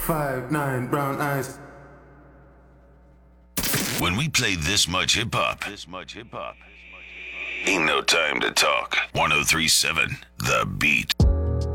5'9", brown eyes. When we play this much hip hop, ain't no time to talk. 1037 The Beat.